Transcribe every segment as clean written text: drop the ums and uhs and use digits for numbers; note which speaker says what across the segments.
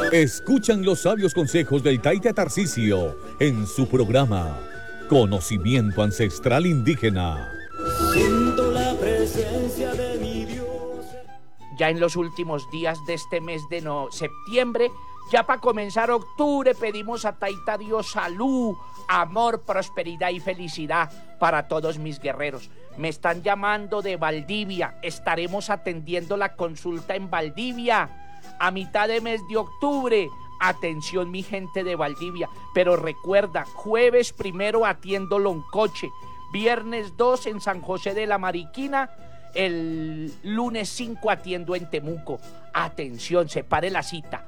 Speaker 1: Escuchan los sabios consejos del Taita Tarcisio en su programa Conocimiento Ancestral Indígena.
Speaker 2: Siento la presencia de mi Dios.
Speaker 3: Ya en los últimos días de este mes de septiembre, ya para comenzar octubre, pedimos a Taita Dios salud, amor, prosperidad y felicidad para todos mis guerreros. Me están llamando de Valdivia, estaremos atendiendo la consulta en Valdivia a mitad de mes de octubre. Atención mi gente de Valdivia, pero recuerda, jueves 1 atiendo Loncoche, viernes 2 en San José de la Mariquina, el lunes 5 atiendo en Temuco. Atención, separe la cita,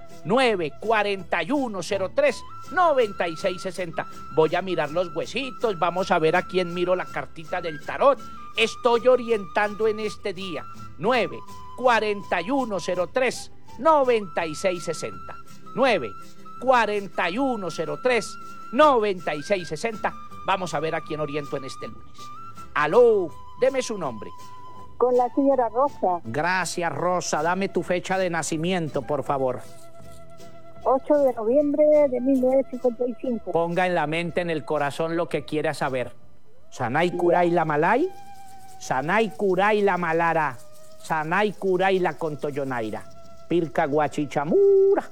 Speaker 3: 94103-9660. Voy a mirar los huesitos, vamos a ver a quién miro la cartita del tarot. Estoy orientando en este día, 94103-9660. 94103-9660. Vamos a ver a quién oriento en este lunes. Aló, deme su nombre.
Speaker 4: Con la señora Rosa.
Speaker 3: Gracias, Rosa. Dame tu fecha de nacimiento, por favor.
Speaker 4: 8 de noviembre de 1955.
Speaker 3: Ponga en la mente, en el corazón, lo que quiera saber. Sanay Kuray la Malay, Sanay Kuray la Malara, Sanay Kuray la Contoyonaira, Pirca Guachichamura.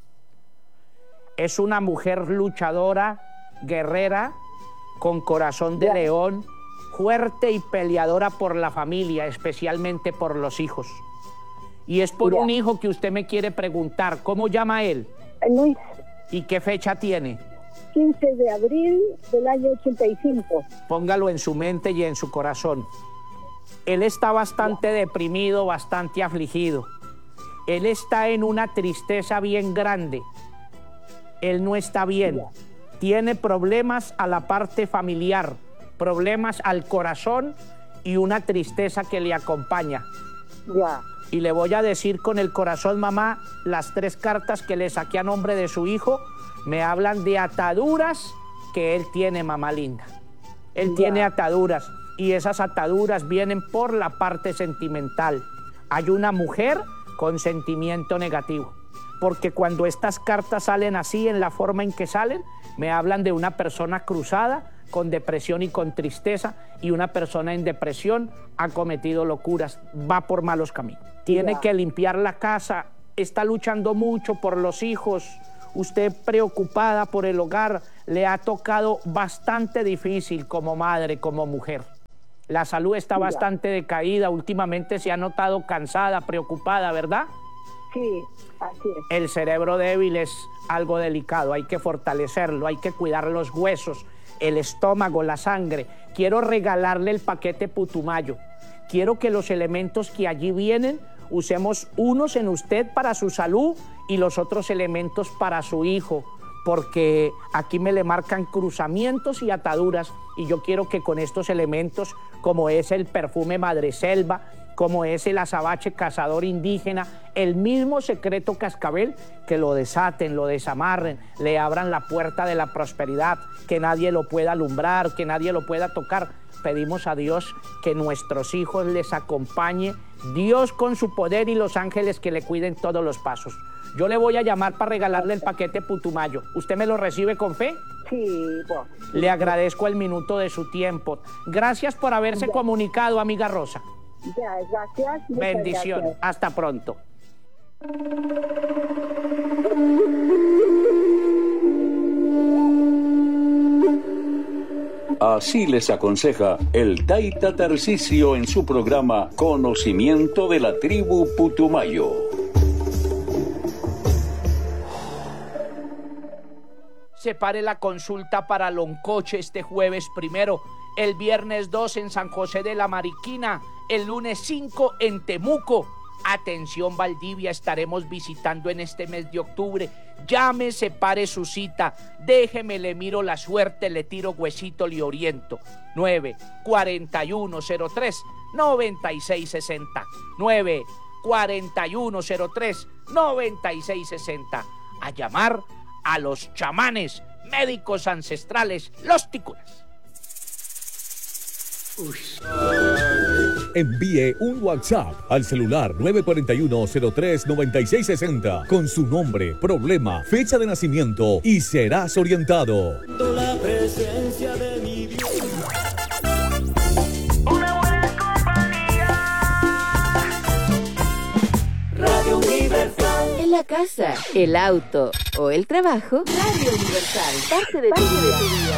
Speaker 3: Es una mujer luchadora, guerrera, con corazón de león, fuerte y peleadora por la familia, especialmente por los hijos. Y es por un hijo que usted me quiere preguntar. ¿Cómo llama él?
Speaker 4: Luis.
Speaker 3: ¿Y qué fecha tiene?
Speaker 4: 15 de abril del año 85.
Speaker 3: Póngalo en su mente y en su corazón. Él está bastante deprimido, bastante afligido. Él está en una tristeza bien grande. Él no está bien. Tiene problemas a la parte familiar, problemas al corazón y una tristeza que le acompaña. Y le voy a decir con el corazón, mamá, las 3 cartas que le saqué a nombre de su hijo me hablan de ataduras que él tiene, mamá linda. Él tiene ataduras y esas ataduras vienen por la parte sentimental. Hay una mujer con sentimiento negativo, porque cuando estas cartas salen así, en la forma en que salen, me hablan de una persona cruzada, con depresión y con tristeza, y una persona en depresión ha cometido locuras, va por malos caminos. Tiene que limpiar la casa, está luchando mucho por los hijos, usted preocupada por el hogar, le ha tocado bastante difícil como madre, como mujer. La salud está bastante decaída, últimamente se ha notado cansada, preocupada, ¿verdad?
Speaker 4: Sí, así es.
Speaker 3: El cerebro débil es algo delicado, hay que fortalecerlo, hay que cuidar los huesos, el estómago, la sangre. Quiero regalarle el paquete Putumayo. Quiero que los elementos que allí vienen, usemos unos en usted para su salud y los otros elementos para su hijo, porque aquí me le marcan cruzamientos y ataduras, y yo quiero que con estos elementos, como es el perfume Madreselva, como es el azabache cazador indígena, el mismo secreto cascabel, que lo desaten, lo desamarren, le abran la puerta de la prosperidad, que nadie lo pueda alumbrar, que nadie lo pueda tocar. Pedimos a Dios que nuestros hijos les acompañe, Dios con su poder y los ángeles que le cuiden todos los pasos. Yo le voy a llamar para regalarle el paquete Putumayo. ¿Usted me lo recibe con fe?
Speaker 4: Sí, bueno.
Speaker 3: Le agradezco el minuto de su tiempo. Gracias por haberse comunicado, amiga Rosa.
Speaker 4: Ya, gracias.
Speaker 3: Bendición.
Speaker 4: Gracias.
Speaker 3: Hasta pronto.
Speaker 5: Así les aconseja el Taita Tarcisio en su programa Conocimiento de la Tribu Putumayo.
Speaker 3: Separe la consulta para Loncoche este jueves 1, el viernes 2 en San José de la Mariquina, el lunes 5 en Temuco. Atención Valdivia, estaremos visitando en este mes de octubre. Llame, separe su cita, déjeme, le miro la suerte, le tiro huesito, le oriento. 94103-9660. 94103-9660. A llamar a los chamanes, médicos ancestrales, los ticunas.
Speaker 2: Uy.
Speaker 1: Envíe un WhatsApp al celular 941-03-9660 con su nombre, problema, fecha de nacimiento y serás orientado.
Speaker 2: La presencia de mi vida. Radio Universal.
Speaker 6: En la casa, el auto o el trabajo, Radio Universal, parte de tu vida.